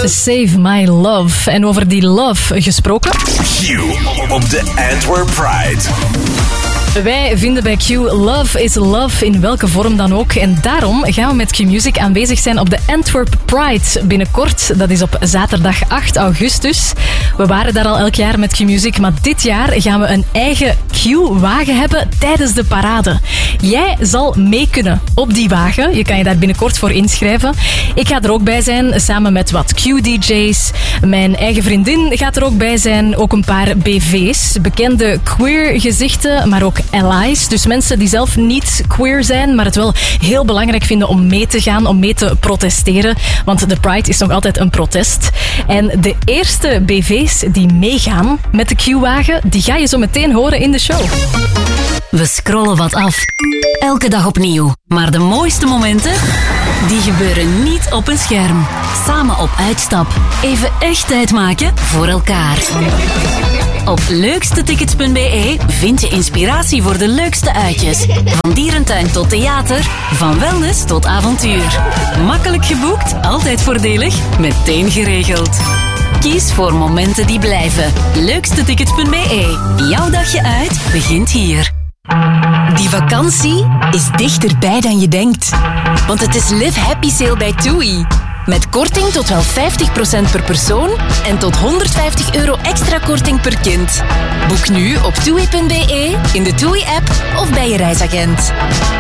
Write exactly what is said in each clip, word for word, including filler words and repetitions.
Save My Love. En over die love gesproken... Q op de Antwerp Pride. Wij vinden bij Q love is love in welke vorm dan ook. En daarom gaan we met Q-Music aanwezig zijn op de Antwerp Pride binnenkort. Dat is op zaterdag acht augustus. We waren daar al elk jaar met Q-Music, maar dit jaar gaan we een eigen Q-wagen hebben tijdens de parade. Jij zal mee kunnen op die wagen. Je kan je daar binnenkort voor inschrijven. Ik ga er ook bij zijn, samen met wat Q-D J's. Mijn eigen vriendin gaat er ook bij zijn. Ook een paar B V's. Bekende queer gezichten, maar ook allies. Dus mensen die zelf niet queer zijn, maar het wel heel belangrijk vinden om mee te gaan, om mee te protesteren. Want de Pride is nog altijd een protest. En de eerste B V's die meegaan met de Q-wagen, die ga je zo meteen horen in de show. We scrollen wat af. Elke dag opnieuw. Maar de mooiste momenten, die gebeuren niet op een scherm. Samen op uitstap. Even echt tijd maken voor elkaar. Op leukstetickets punt b e vind je inspiratie voor de leukste uitjes. Van dierentuin tot theater, van wellness tot avontuur. Makkelijk geboekt, altijd voordelig, meteen geregeld. Kies voor momenten die blijven. leukstetickets punt b e. Jouw dagje uit begint hier. Die vakantie is dichterbij dan je denkt. Want het is Live Happy Sale bij TUI. Met korting tot wel vijftig procent per persoon en tot honderdvijftig euro extra korting per kind. Boek nu op toei punt b e, in de TUI-app of bij je reisagent.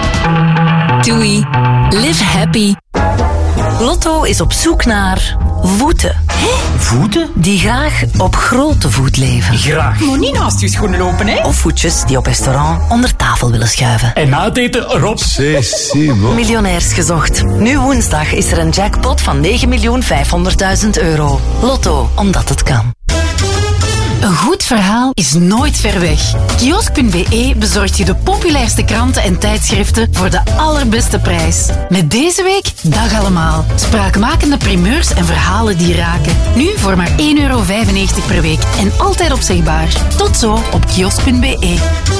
TUI. Live happy. Lotto is op zoek naar voeten. Hé? Voeten? Die graag op grote voet leven. Graag. Moet niet naast je schoenen lopen, hè? Of voetjes die op restaurant onder tafel willen schuiven. En na het eten Rob. Miljonairs gezocht. Nu woensdag is er een jackpot van negen miljoen vijfhonderdduizend euro. Lotto, omdat het kan. Een goed verhaal is nooit ver weg. Kiosk punt b e bezorgt je de populairste kranten en tijdschriften voor de allerbeste prijs. Met deze week Dag Allemaal. Spraakmakende primeurs en verhalen die raken. Nu voor maar één euro vijfennegentig per week en altijd opzegbaar. Tot zo op kiosk punt b e.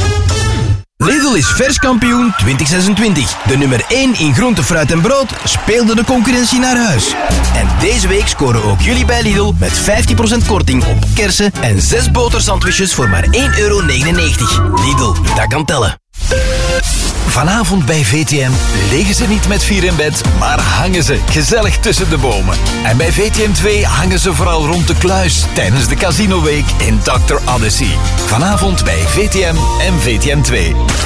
Lidl is verskampioen twintig zesentwintig. De nummer één in groente, fruit en brood speelde de concurrentie naar huis. En deze week scoren ook jullie bij Lidl met vijftig procent korting op kersen en zes botersandwiches voor maar één euro negenennegentig. Lidl, dat kan tellen. Vanavond bij V T M liggen ze niet met vier in bed, maar hangen ze gezellig tussen de bomen. En bij V T M twee hangen ze vooral rond de kluis tijdens de Casino Week in dokter Odyssey. Vanavond bij V T M en V T M twee.